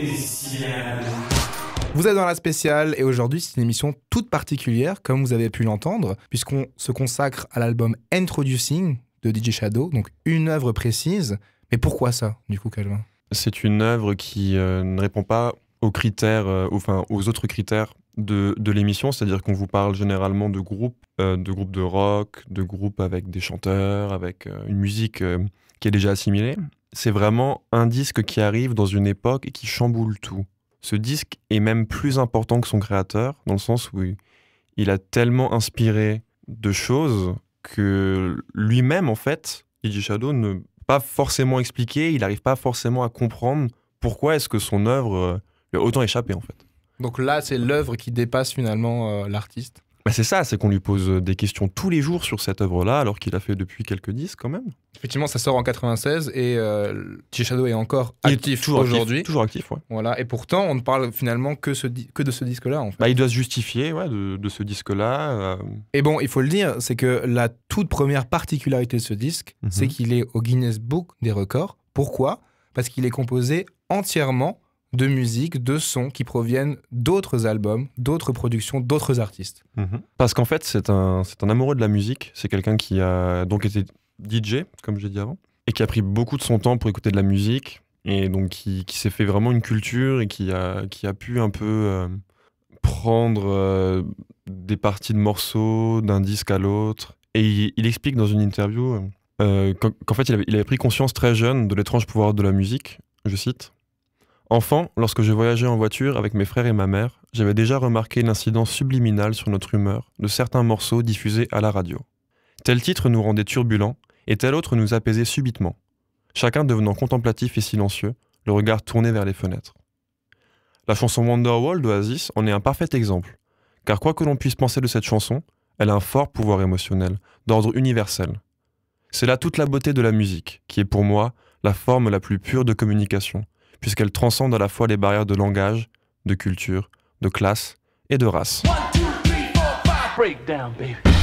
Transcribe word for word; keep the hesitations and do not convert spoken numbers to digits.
Vous êtes dans la spéciale et aujourd'hui c'est une émission toute particulière comme vous avez pu l'entendre puisqu'on se consacre à l'album Introducing de D J Shadow, donc une œuvre précise. Mais pourquoi ça du coup, Calvin ? C'est une œuvre qui euh, ne répond pas aux critères, euh, enfin aux autres critères de, de l'émission, c'est-à-dire qu'on vous parle généralement de groupes, euh, de groupes de rock, de groupes avec des chanteurs, avec euh, une musique euh, qui est déjà assimilée. C'est vraiment un disque qui arrive dans une époque et qui chamboule tout. Ce disque est même plus important que son créateur, dans le sens où il a tellement inspiré de choses que lui-même, en fait, D J Shadow, ne pas forcément expliquer, il n'arrive pas forcément à comprendre pourquoi est-ce que son œuvre euh, lui a autant échappé, en fait. Donc là, c'est l'œuvre qui dépasse finalement euh, l'artiste. Bah c'est ça, c'est qu'on lui pose des questions tous les jours sur cette œuvre-là, alors qu'il a fait depuis quelques disques quand même. Effectivement, ça sort en quatre-vingt-seize et euh, D J Shadow est encore Il est actif toujours aujourd'hui. Actif, toujours actif, ouais. Voilà, et pourtant, on ne parle finalement que, ce di- que de ce disque-là, en fait. Bah, il doit se justifier ouais, de, de ce disque-là. Euh... Et bon, il faut le dire, c'est que la toute première particularité de ce disque, Mhm. c'est qu'il est au Guinness Book des records. Pourquoi ? Parce qu'il est composé entièrement de musique, de sons qui proviennent d'autres albums, d'autres productions, d'autres artistes. Mhm. Parce qu'en fait, c'est un, c'est un amoureux de la musique. C'est quelqu'un qui a donc été D J, comme j'ai dit avant, et qui a pris beaucoup de son temps pour écouter de la musique, et donc qui, qui s'est fait vraiment une culture et qui a, qui a pu un peu euh, prendre euh, des parties de morceaux d'un disque à l'autre. Et il, il explique dans une interview euh, qu'en, qu'en fait, il avait, il avait pris conscience très jeune de l'étrange pouvoir de la musique, je cite. Enfant, lorsque je voyageais en voiture avec mes frères et ma mère, j'avais déjà remarqué l'incidence subliminale sur notre humeur de certains morceaux diffusés à la radio. Tel titre nous rendait turbulents et tel autre nous apaisait subitement, chacun devenant contemplatif et silencieux, le regard tourné vers les fenêtres. La chanson Wonderwall d'Oasis en est un parfait exemple, car quoi que l'on puisse penser de cette chanson, elle a un fort pouvoir émotionnel, d'ordre universel. C'est là toute la beauté de la musique, qui est pour moi la forme la plus pure de communication, puisqu'elle transcende à la fois les barrières de langage, de culture, de classe et de race. One, two, three, four, five. Break down, baby.